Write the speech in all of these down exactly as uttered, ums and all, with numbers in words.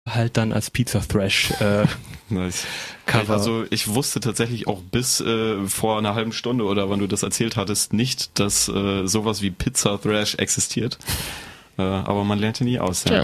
halt dann als Pizza Thrash äh, nice. Cover. Also ich wusste tatsächlich auch bis äh, vor einer halben Stunde oder wann du das erzählt hattest nicht, dass äh, sowas wie Pizza Thrash existiert. Äh, aber man lernt ja nie aus. Ja. Ja.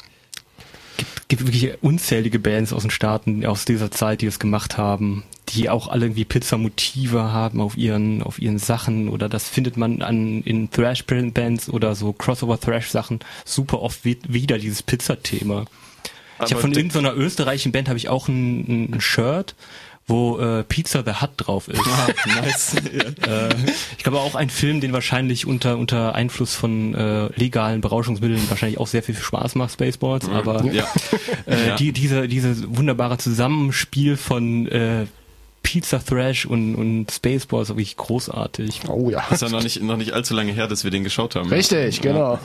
Gibt, gibt wirklich unzählige Bands aus den Staaten aus dieser Zeit, die das gemacht haben, die auch alle irgendwie Pizza-Motive haben auf ihren auf ihren Sachen, oder das findet man an in Thrash-Bands oder so Crossover-Thrash-Sachen super oft wie, wieder, dieses Pizza-Thema. Ich habe von irgendeiner österreichischen Band habe ich auch ein, ein Shirt, wo äh, Pizza the Hut drauf ist. Ah, nice. Ja. äh, ich glaube auch ein Film, den wahrscheinlich unter unter Einfluss von äh, legalen Berauschungsmitteln wahrscheinlich auch sehr viel Spaß macht, Spaceballs, aber ja. äh, ja. die diese diese wunderbare Zusammenspiel von äh, Pizza Thrash und, und Spaceballs ist wirklich großartig. Oh ja. Ist ja noch nicht, noch nicht allzu lange her, dass wir den geschaut haben. Richtig, ja. genau.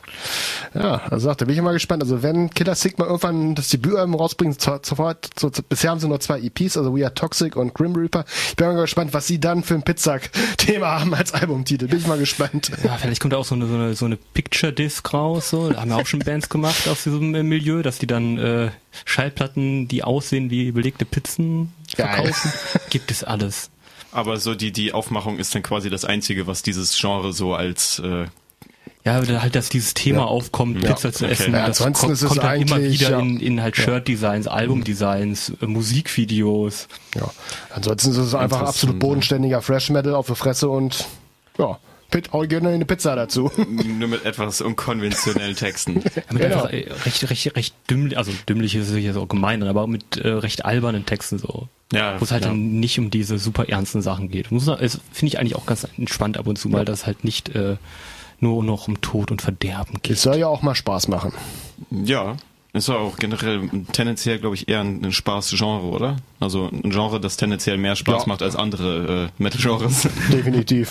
Ja, also da bin ich immer gespannt. Also wenn Killer Sigma irgendwann das Debütalbum rausbringt, sofort, so, bisher haben sie nur zwei E Ps, also We Are Toxic und Grim Reaper. Ich bin mal gespannt, was sie dann für ein Pizza-Thema haben als Albumtitel. Bin ich mal gespannt. Ja, vielleicht kommt da auch so eine, so eine, so eine Picture-Disc raus, so. Da haben ja auch schon Bands gemacht aus diesem Milieu, dass die dann äh, Schallplatten, die aussehen wie belegte Pizzen verkaufen. Geil. Gibt es alles. Aber so die, die Aufmachung ist dann quasi das Einzige, was dieses Genre so als äh ja, halt, dass dieses Thema ja. aufkommt, ja. Pizza zu okay. essen, ja, das kommt, kommt, kommt dann immer wieder ja. in, in halt Shirt-Designs, Album-Designs, äh, Musikvideos. Ja, ansonsten ist es einfach absolut bodenständiger Fresh-Metal auf der Fresse und ja, Pit, hau gerne eine Pizza dazu. Nur mit etwas unkonventionellen Texten. Ja, mit genau. einfach äh, recht, recht, recht dümmlich, also dümmlich ist es jetzt auch gemein, aber mit äh, recht albernen Texten so. Ja, wo es halt ja. dann nicht um diese super ernsten Sachen geht. Muss man, finde ich eigentlich auch ganz entspannt ab und zu mal, ja. dass es halt nicht äh, nur noch um Tod und Verderben geht. Es soll ja auch mal Spaß machen. Ja, ist ja auch generell tendenziell, glaube ich, eher ein, ein Spaß-Genre, oder? Also ein Genre, das tendenziell mehr Spaß ja. macht als andere äh, Metal-Genres. Definitiv.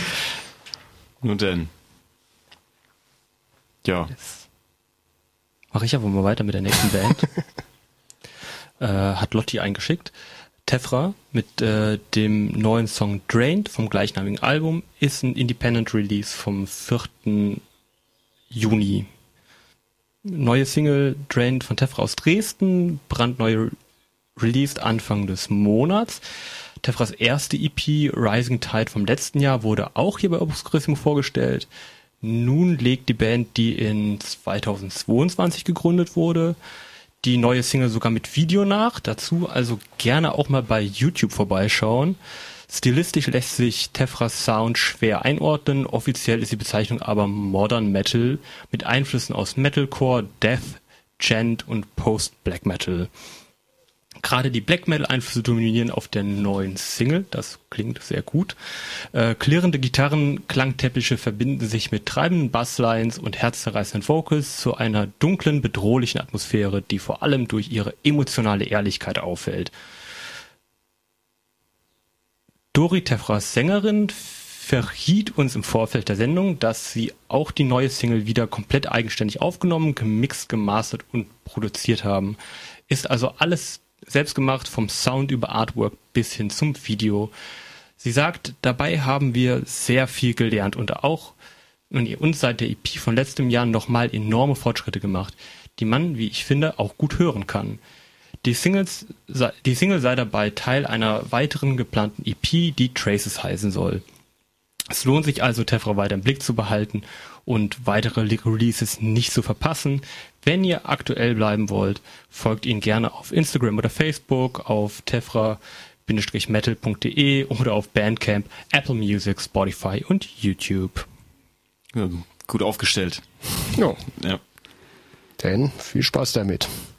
Nun denn. Ja. Jetzt mache ich aber mal weiter mit der nächsten Band. äh, hat Lotti eingeschickt. Tephra mit äh, dem neuen Song Drained vom gleichnamigen Album ist ein Independent Release vom vierten Juni. Neue Single Drained von Tephra aus Dresden, brandneu released Anfang des Monats. Tephras erste E P Rising Tide vom letzten Jahr wurde auch hier bei Obscurissimo vorgestellt. Nun legt die Band, die in zweitausendzweiundzwanzig gegründet wurde, die neue Single sogar mit Video nach. Dazu also gerne auch mal bei YouTube vorbeischauen. Stilistisch lässt sich Tephras Sound schwer einordnen. Offiziell ist die Bezeichnung aber Modern Metal mit Einflüssen aus Metalcore, Death, Gent und Post-Black Metal. Gerade die Black Metal-Einflüsse dominieren auf der neuen Single. Das klingt sehr gut. Äh, klirrende Gitarren, Klangteppiche verbinden sich mit treibenden Basslines und herzzerreißenden Vocals zu einer dunklen, bedrohlichen Atmosphäre, die vor allem durch ihre emotionale Ehrlichkeit auffällt. Dori, Tephras Sängerin, verriet uns im Vorfeld der Sendung, dass sie auch die neue Single wieder komplett eigenständig aufgenommen, gemixt, gemastert und produziert haben. Ist also alles selbst gemacht, vom Sound über Artwork bis hin zum Video. Sie sagt, dabei haben wir sehr viel gelernt und auch und seit der E P von letztem Jahr nochmal enorme Fortschritte gemacht, die man, wie ich finde, auch gut hören kann. Die, Singles, die Single sei dabei Teil einer weiteren geplanten E P, die Traces heißen soll. Es lohnt sich also, Tephra weiter im Blick zu behalten und weitere Releases nicht zu verpassen. Wenn ihr aktuell bleiben wollt, folgt ihnen gerne auf Instagram oder Facebook, auf tephra metal punkt de oder auf Bandcamp, Apple Music, Spotify und YouTube. Ja, gut aufgestellt. Ja. Ja. Dann viel Spaß damit.